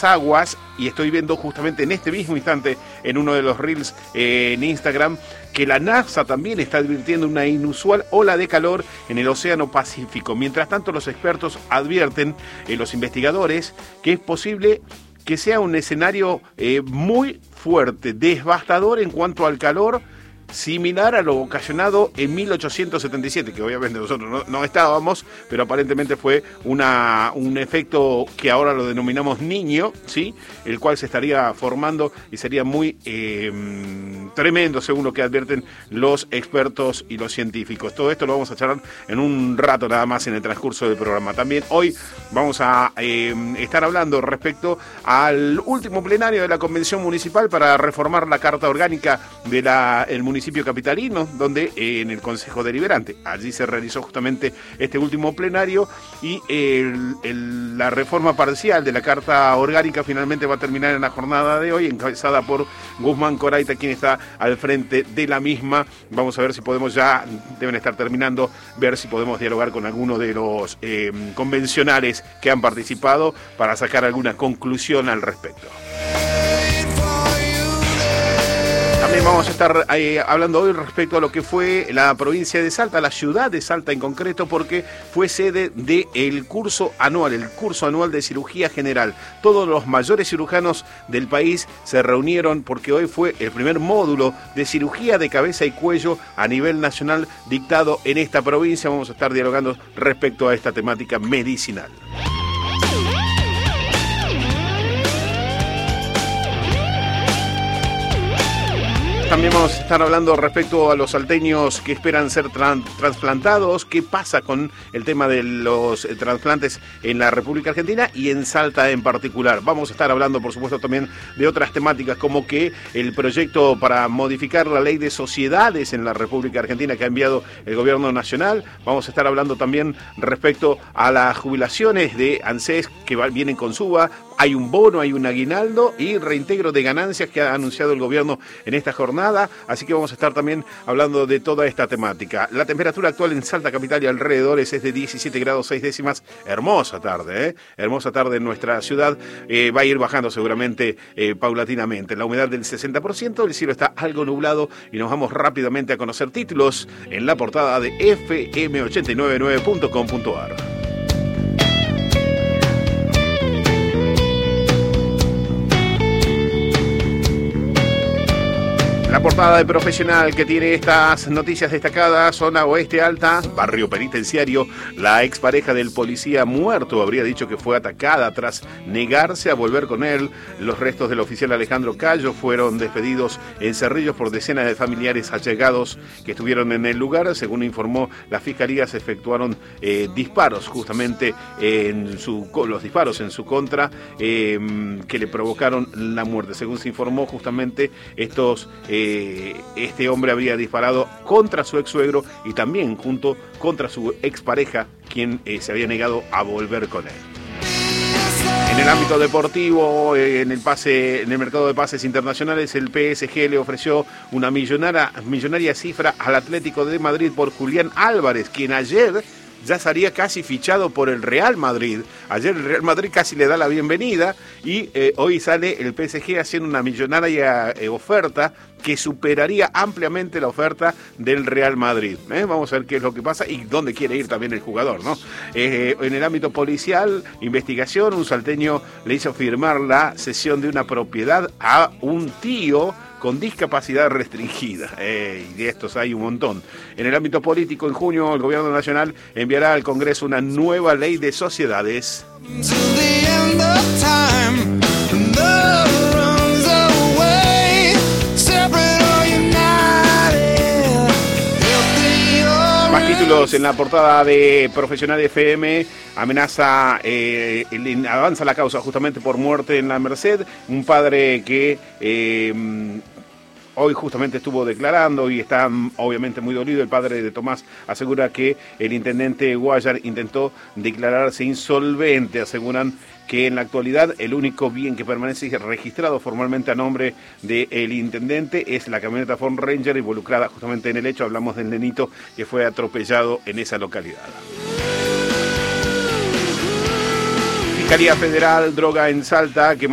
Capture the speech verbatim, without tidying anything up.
las aguas, y estoy viendo justamente en este mismo instante en uno de los reels eh, en Instagram, que la NASA también está advirtiendo una inusual ola de calor en el Océano Pacífico. Mientras tanto, los expertos advierten, eh, los investigadores, que es posible que sea un escenario eh, muy fuerte, devastador en cuanto al calor, similar a lo ocasionado en mil ochocientos setenta y siete, que obviamente nosotros no, no estábamos, pero aparentemente fue una, un efecto que ahora lo denominamos Niño, ¿sí? El cual se estaría formando y sería muy eh, tremendo, según lo que advierten los expertos y los científicos. Todo esto lo vamos a charlar en un rato nada más en el transcurso del programa. También hoy vamos a eh, estar hablando respecto al último plenario de la Convención Municipal para reformar la Carta Orgánica del municipio municipio capitalino, donde eh, en el Consejo Deliberante, allí se realizó justamente este último plenario, y el, el, la reforma parcial de la Carta Orgánica finalmente va a terminar en la jornada de hoy, encabezada por Guzmán Coraita, quien está al frente de la misma. Vamos a ver si podemos, ya deben estar terminando, ver si podemos dialogar con alguno de los eh, convencionales que han participado para sacar alguna conclusión al respecto. También vamos a estar eh, hablando hoy respecto a lo que fue la provincia de Salta, la ciudad de Salta en concreto, porque fue sede del curso anual, el curso anual de cirugía general. Todos los mayores cirujanos del país se reunieron porque hoy fue el primer módulo de cirugía de cabeza y cuello a nivel nacional dictado en esta provincia. Vamos a estar dialogando respecto a esta temática medicinal. También vamos a estar hablando respecto a los salteños que esperan ser tran- trasplantados, qué pasa con el tema de los eh, trasplantes en la República Argentina y en Salta en particular. Vamos a estar hablando, por supuesto, también de otras temáticas, como que el proyecto para modificar la ley de sociedades en la República Argentina que ha enviado el gobierno nacional. Vamos a estar hablando también respecto a las jubilaciones de ANSES que va, vienen con suba. Hay un bono, hay un aguinaldo y reintegro de ganancias que ha anunciado el gobierno en esta jornada, así que vamos a estar también hablando de toda esta temática. La temperatura actual en Salta capital y alrededores es de diecisiete grados seis décimas, hermosa tarde, ¿eh? Hermosa tarde en nuestra ciudad, eh, va a ir bajando seguramente eh, paulatinamente. La humedad del sesenta por ciento, el cielo está algo nublado y nos vamos rápidamente a conocer títulos en la portada de F M ochenta y nueve nueve punto com punto a r. La portada de Profesional, que tiene estas noticias destacadas: zona oeste alta, barrio penitenciario. La expareja del policía muerto habría dicho que fue atacada tras negarse a volver con él. Los restos del oficial Alejandro Cayo fueron despedidos en Cerrillos por decenas de familiares allegados que estuvieron en el lugar. Según informó la fiscalía, se efectuaron eh, disparos justamente en su los disparos en su contra eh, que le provocaron la muerte. Según se informó, justamente estos eh, este hombre había disparado contra su ex suegro y también junto contra su expareja, quien eh, se había negado a volver con él. En el ámbito deportivo, en el pase, en el mercado de pases internacionales, el P S G le ofreció una millonaria, millonaria cifra al Atlético de Madrid por Julián Álvarez, quien ayer ya estaría casi fichado por el Real Madrid. Ayer el Real Madrid casi le da la bienvenida y eh, hoy sale el P S G haciendo una millonaria eh, oferta que superaría ampliamente la oferta del Real Madrid. ¿eh? Vamos a ver qué es lo que pasa y dónde quiere ir también el jugador, ¿no? Eh, en el ámbito policial, investigación, un salteño le hizo firmar la cesión de una propiedad a un tío con discapacidad restringida. Eh, y de estos hay un montón. En el ámbito político, en junio, el gobierno nacional enviará al Congreso una nueva ley de sociedades. Más títulos en la portada de Profesional F M. Amenaza, eh, avanza la causa justamente por muerte en la Merced. Un padre que eh, hoy justamente estuvo declarando y está obviamente muy dolido. El padre de Tomás asegura que el intendente Guayar intentó declararse insolvente. Aseguran que en la actualidad el único bien que permanece registrado formalmente a nombre del intendente es la camioneta Ford Ranger involucrada justamente en el hecho. Hablamos del nenito que fue atropellado en esa localidad. Fiscalía Federal, droga en Salta, que